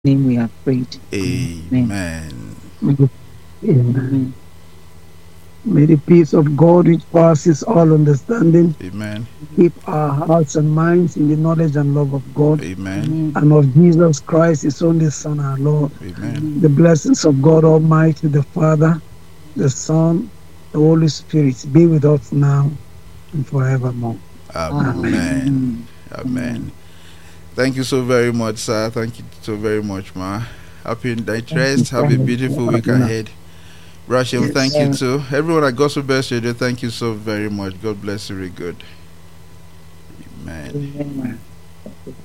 name we have prayed. Amen. Amen. Amen. Amen. May the peace of God, which passes all understanding, Amen. keep our hearts and minds in the knowledge and love of God Amen. Amen. and of Jesus Christ, His only Son, our Lord. Amen. The blessings of God Almighty, the Father, the Son, the Holy Spirit be with us now and forevermore. Amen. Amen. Amen. Thank you so very much, sir. Thank you so very much, ma. Happy night rest. Have a beautiful week ahead. Rashim, Yes. thank you too. Everyone at Gospel Best Radio, thank you so very much. God bless you, very good. Amen. Amen.